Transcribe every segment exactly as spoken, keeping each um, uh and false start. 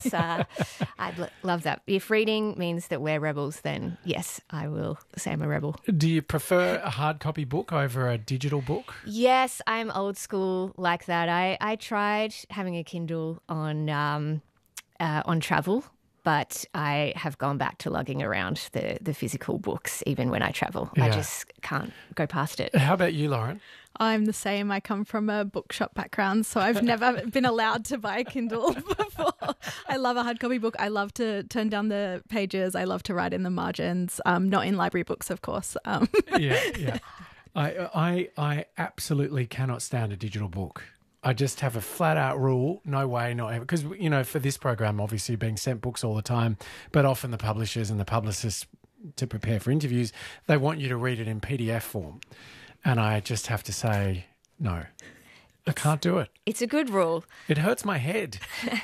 uh, I'd l- love that. If reading means that we're rebels, then yes, I will say I'm a rebel. Do you prefer a hard copy book over a digital book? Yes, I'm old school like that. I, I tried having a Kindle on um, uh, on travel, but I have gone back to lugging around the, the physical books even when I travel. Yeah. I just can't go past it. How about you, Lauren? I'm the same. I come from a bookshop background, so I've never been allowed to buy a Kindle before. I love a hard copy book. I love to turn down the pages. I love to write in the margins. Um, not in library books, of course. Um. Yeah, yeah. I, I, I absolutely cannot stand a digital book. I just have a flat out rule, no way, not ever. Because, you know, for this program, obviously being sent books all the time, but often the publishers and the publicists to prepare for interviews, they want you to read it in P D F form. And I just have to say, no, I can't do it. It's a good rule. It hurts my head.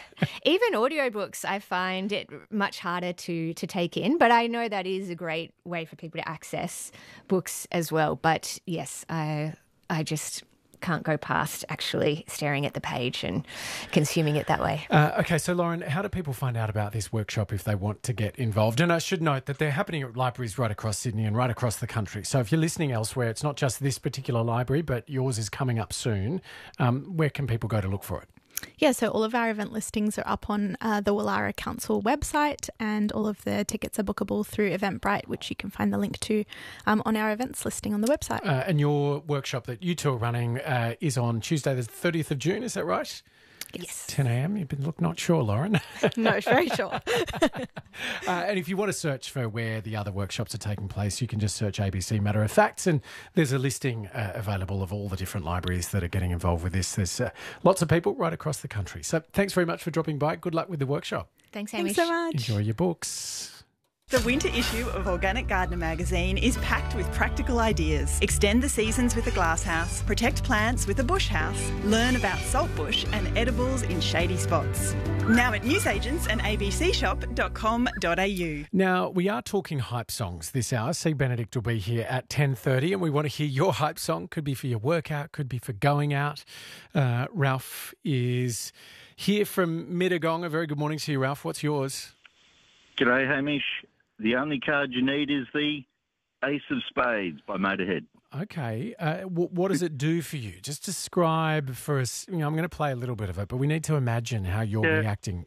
Even audiobooks, I find it much harder to, to take in, but I know that is a great way for people to access books as well. But yes, I I just can't go past actually staring at the page and consuming it that way. Uh, okay, so Lauren, how do people find out about this workshop if they want to get involved? And I should note that they're happening at libraries right across Sydney and right across the country. So if you're listening elsewhere, it's not just this particular library, but yours is coming up soon. Um, where can people go to look for it? Yeah, so all of our event listings are up on uh, the Woollahra Council website, and all of the tickets are bookable through Eventbrite, which you can find the link to um, on our events listing on the website. Uh, and your workshop that you two are running uh, is on Tuesday the thirtieth of June, is that right? Yes. ten a.m. You've been look not sure, Lauren. No, very sure. uh, and if you want to search for where the other workshops are taking place, you can just search A B C Matter of Facts, and there's a listing uh, available of all the different libraries that are getting involved with this. There's uh, lots of people right across the country. So thanks very much for dropping by. Good luck with the workshop. Thanks, Hamish. Thanks so much. Enjoy your books. The winter issue of Organic Gardener magazine is packed with practical ideas. Extend the seasons with a glasshouse, protect plants with a bush house, learn about saltbush and edibles in shady spots. Now at newsagents and a b c shop dot com dot a u. Now, we are talking hype songs this hour. C. Benedict will be here at ten thirty, and we want to hear your hype song. Could be for your workout, could be for going out. Uh, Ralph is here from Mittagong. A very good morning to you, Ralph. What's yours? G'day, Hamish. The only card you need is the Ace of Spades by Motorhead. Okay. Uh, w- what does it do for you? Just describe for us. You know, I'm going to play a little bit of it, but we need to imagine how you're Yeah. reacting.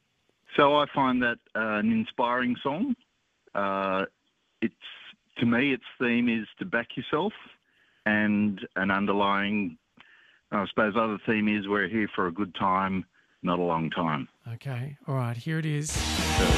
So I find that uh, an inspiring song. Uh, it's to me, its theme is to back yourself, and an underlying, I suppose, other theme is we're here for a good time, not a long time. Okay. All right. Here it is.